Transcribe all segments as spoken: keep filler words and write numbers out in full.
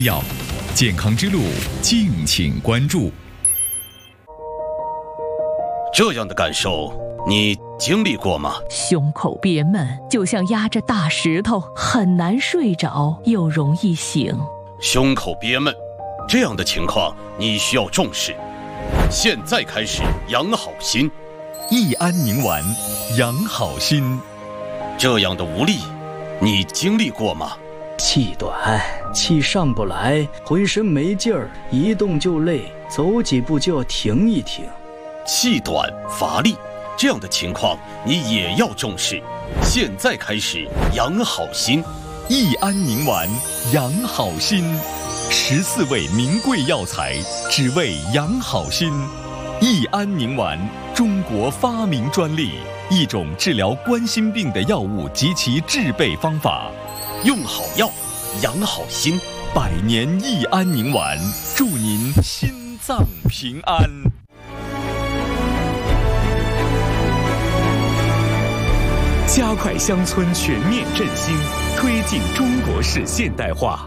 要健康之路，敬请关注。 这样的感受你经历过吗？ 胸口憋闷，就像压着大石头，很难睡着，又容易醒。 胸口憋闷，这样的情况你需要重视。现在开始养好心， 益安宁丸养好心。 这样的无力，你经历过吗？ 气短，气上不来，浑身没劲儿，一动就累，走几步就要停一停。 气短乏力，这样的情况你也要重视。现在开始养好心， 益安宁丸养好心，十四味名贵药材，只为养好心。益安宁丸，中国发明专利，一种治疗冠心病的药物及其制备方法。 用好药，养好心。 百年益安宁丸，祝您心脏平安。加快乡村全面振兴，推进中国式现代化。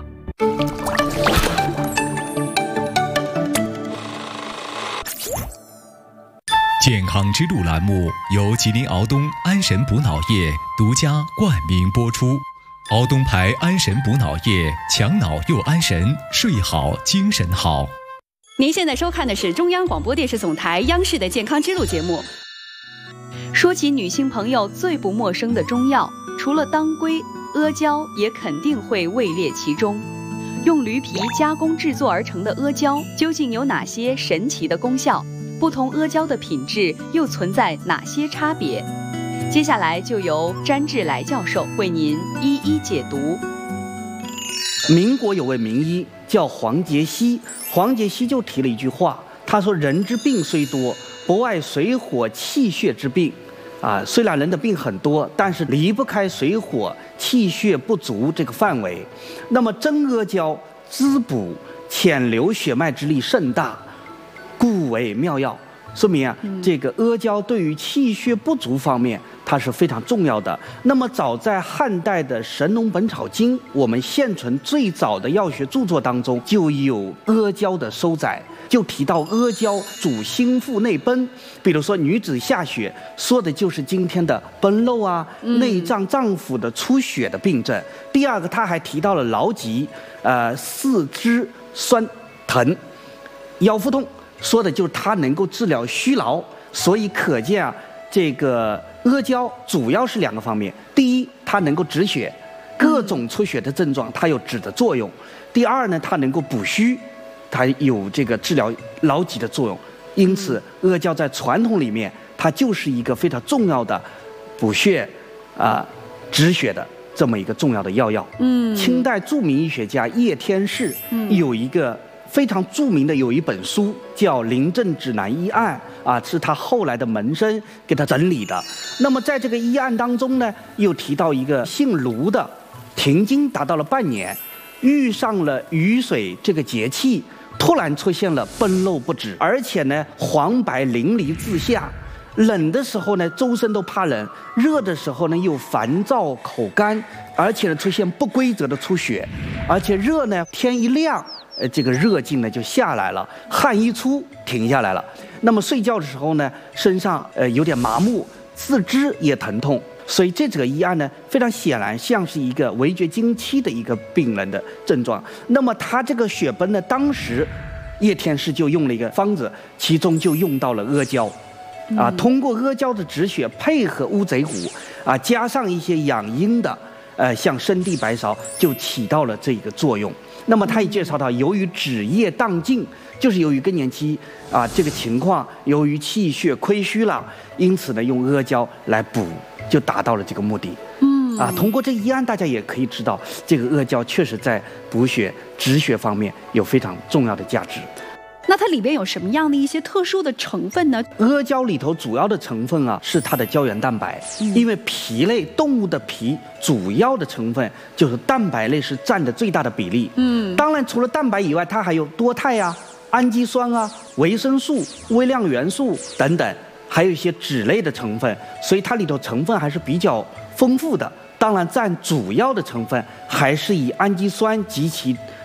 健康之路栏目由吉林敖东安神补脑液独家冠名播出。敖东牌安神补脑液，强脑又安神，睡好精神好。 您现在收看的是中央广播电视总台央视的健康之路节目。说起女性朋友最不陌生的中药，除了当归、阿胶，也肯定会位列其中。用驴皮加工制作而成的阿胶，究竟有哪些神奇的功效？不同阿胶的品质又存在哪些差别？接下来就由詹志来教授为您一一解读。 民国有位名医叫黄杰希，黄杰希就提了一句话，他说：“人之病虽多，不外水火气血之病。”啊，虽然人的病很多，但是离不开水火气血不足这个范围。那么真阿胶滋补潜流血脉之力甚大，故为妙药。说明啊，嗯、这个阿胶对于气血不足方面，它是非常重要的。那么早在汉代的《神农本草经》，我们现存最早的药学著作当中就有阿胶的收载，就提到阿胶主心腹内奔。比如说女子下血，说的就是今天的奔漏啊、嗯、内脏脏腑的出血的病症。第二个，他还提到了劳疾，呃，四肢酸疼、腰腹痛，说的就是它能够治疗虚劳。所以可见啊，这个阿胶主要是两个方面：第一，它能够止血，各种出血的症状它有止的作用；第二呢，它能够补虚，它有这个治疗劳疾的作用。因此，阿胶在传统里面，它就是一个非常重要的补血啊、呃、止血的这么一个重要的药药。嗯，清代著名医学家叶天士有一个非常著名的有一本书叫《临症指南医案》啊，是他后来的门生给他整理的。那么在这个医案当中呢，又提到一个姓卢的，停经达到了半年，遇上了雨水这个节气，突然出现了奔漏不止，而且呢黄白淋漓自下。冷的时候呢，周身都怕冷；热的时候呢，又烦躁口干，而且呢出现不规则的出血，而且热呢，天一亮，呃，这个热劲呢就下来了，汗一出停下来了。那么睡觉的时候呢，身上呃有点麻木，四肢也疼痛。所以这个医案呢，非常显然像是一个围绝经期的一个病人的症状。那么他这个血崩呢，当时叶天士就用了一个方子，其中就用到了阿胶。啊，通过阿胶的止血，配合乌贼骨，啊，加上一些养阴的，呃，像生地白芍，就起到了这个作用。那么他也介绍到，由于止液荡尽，就是由于更年期啊这个情况，由于气血亏虚了，因此呢，用阿胶来补，就达到了这个目的。嗯，啊，通过这一案，大家也可以知道，这个阿胶确实在补血、止血方面有非常重要的价值。 那它里边有什么样的一些特殊的成分呢？ 阿胶里头主要的成分啊是它的胶原蛋白，嗯、因为皮类动物的皮主要的成分就是蛋白类是占的最大的比例。嗯，当然除了蛋白以外，它还有多肽啊、氨基酸啊、维生素、微量元素等等，还有一些脂类的成分，所以它里头成分还是比较丰富的。当然，占主要的成分还是以氨基酸及其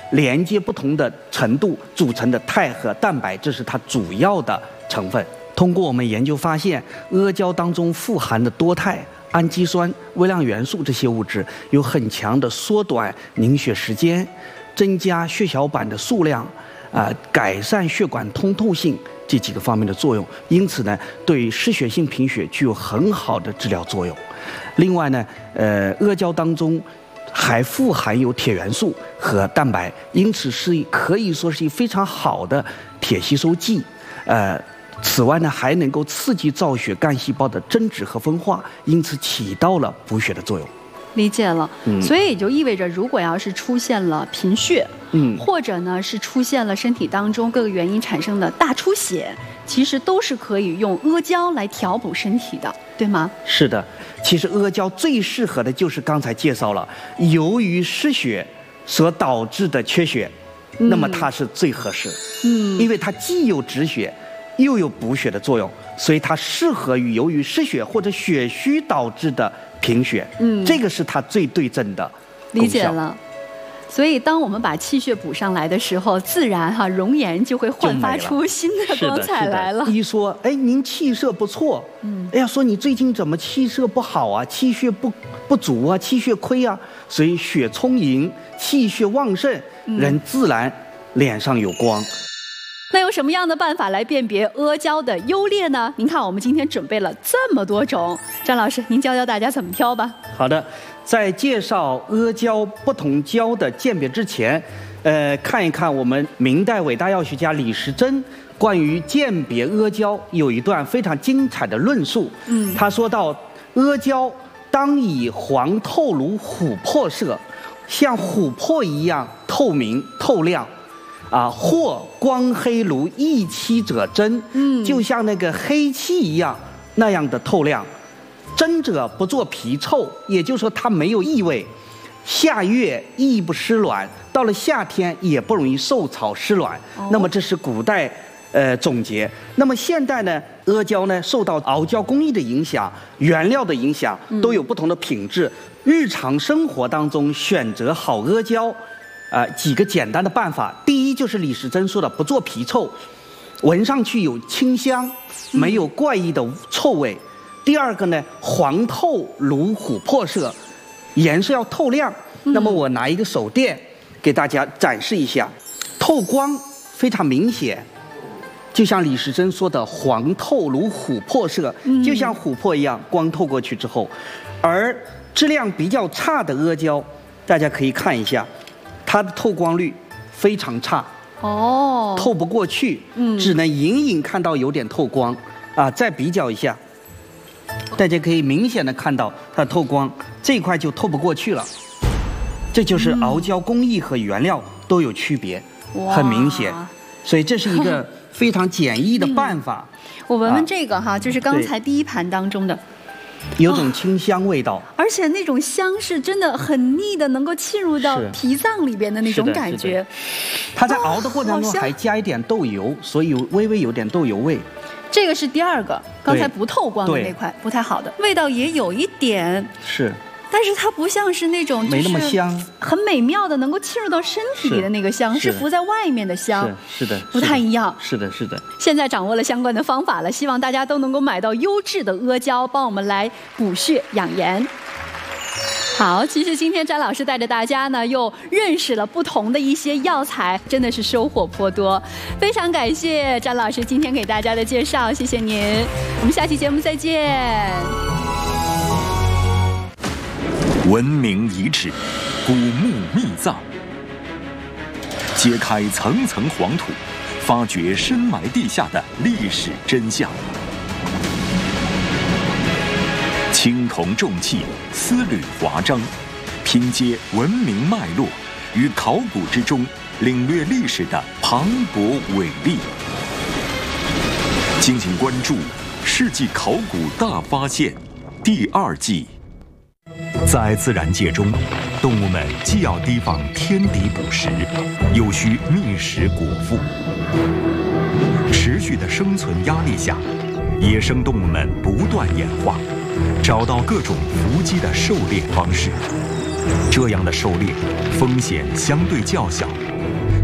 连接不同的程度组成的肽和蛋白，这是它主要的成分。通过我们研究发现，阿胶当中富含的多肽、氨基酸、微量元素这些物质有很强的缩短凝血时间、增加血小板的数量、啊、呃、改善血管通透性这几个方面的作用，因此呢，对失血性贫血具有很好的治疗作用。另外呢，呃，阿胶当中还富含有铁元素和蛋白，因此是可以说是一非常好的铁吸收剂。呃，此外呢，还能够刺激造血干细胞的增殖和分化，因此起到了补血的作用。 理解了， 嗯、 所以也就意味着，如果要是出现了贫血， 嗯， 或者呢是出现了身体当中各个原因产生的大出血，其实都是可以用阿胶来调补身体的，对吗？ 是的，其实阿胶最适合的就是刚才介绍了，由于失血所导致的缺血， 嗯、 那么它是最合适， 嗯， 因为它既有止血，又有补血的作用，所以它适合于由于失血或者血虚导致的贫血， 嗯， 这个是它最对症的功效。 理解了。所以，当我们把气血补上来的时候，自然哈、啊、容颜就会焕发出新的光彩来了。 一说，哎，您气色不错，嗯，哎呀，说你最近怎么气色不好啊？气血不不足啊，气血亏啊，所以血充盈，气血旺盛，人自然脸上有光。 那有什么样的办法来辨别阿胶的优劣呢？您看，我们今天准备了这么多种，张老师，您教教大家怎么挑吧。 好的，在介绍阿胶不同胶的鉴别之前，呃，看一看我们明代伟大药学家李时珍关于鉴别阿胶有一段非常精彩的论述。嗯，他说到，阿胶当以黄透如琥珀色，像琥珀一样透明透亮。啊，或光黑如一漆者真，嗯，就像那个黑漆一样那样的透亮。真者不作皮臭，也就是说它没有异味。夏月亦不湿卵，到了夏天也不容易受潮湿卵。哦、那么这是古代呃总结。那么现代呢，阿胶呢受到熬胶工艺的影响、原料的影响，都有不同的品质。嗯、日常生活当中选择好阿胶。呃，几个简单的办法。第一就是李时珍说的不做皮臭，闻上去有清香，没有怪异的臭味。嗯、第二个呢，黄透如琥珀色，颜色要透亮。嗯、那么我拿一个手电给大家展示一下，透光非常明显，就像李时珍说的黄透如琥珀色，嗯、就像琥珀一样，光透过去之后。而质量比较差的阿胶，大家可以看一下。它的透光率非常差， 哦， 透不过去，嗯，只能隐隐看到有点透光，啊，再比较一下，大家可以明显的看到它的透光这一块就透不过去了，这就是熬胶工艺和原料都有区别，嗯、很明显，所以这是一个非常简易的办法。 嗯、我闻闻这个哈，啊、就是刚才第一盘当中的。 有种清香味道、哦， 而且那种香是真的很腻的，能够沁入到脾脏里边的那种感觉。 它在熬的过程中还加一点豆油，所以微微有点豆油味。 这个是第二个，刚才不透光的那块不太好的，味道也有一点是。 但是它不像是那种没那么香， 很美妙的能够沁入到身体里的那个香，是浮在外面的香， 是的， 不太一样。 是的，是的。 现在掌握了相关的方法了，希望大家都能够买到优质的阿胶，帮我们来补血养颜。好，其实今天詹老师带着大家呢，又认识了不同的一些药材，真的是收获颇多。非常感谢詹老师今天给大家的介绍，谢谢您。我们下期节目再见。 文明遗址，古墓秘葬，揭开层层黄土，发掘深埋地下的历史真相。青铜重器，丝缕华章，拼接文明脉络，于考古之中领略历史的磅礴伟力。敬请关注《世纪考古大发现》第二季。在自然界中，动物们既要提防天敌捕食，又需觅食果腹。持续的生存压力下，野生动物们不断演化，找到各种伏击的狩猎方式。这样的狩猎风险相对较小，